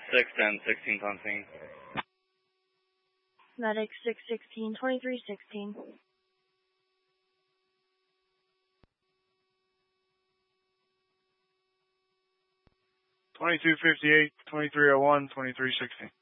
610, 16 on scene. Medic 616, 2316. 2258, 2301, 2316.